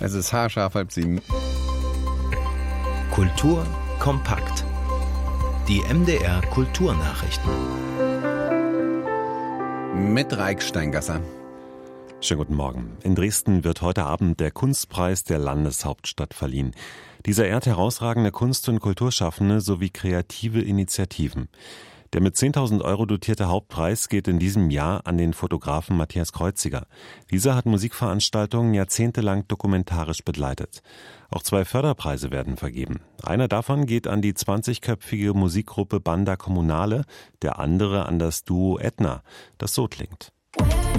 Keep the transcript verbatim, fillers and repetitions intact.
Es ist haarscharf halb sieben. Kultur kompakt. Die M D R Kulturnachrichten. Mit Raik Steingasser. Schönen guten Morgen. In Dresden wird heute Abend der Kunstpreis der Landeshauptstadt verliehen. Dieser ehrt herausragende Kunst- und Kulturschaffende sowie kreative Initiativen. Der mit zehntausend Euro dotierte Hauptpreis geht in diesem Jahr an den Fotografen Matthias Kreuziger. Dieser hat Musikveranstaltungen jahrzehntelang dokumentarisch begleitet. Auch zwei Förderpreise werden vergeben. Einer davon geht an die zwanzigköpfige Musikgruppe Banda Kommunale, der andere an das Duo Ätna, das so klingt.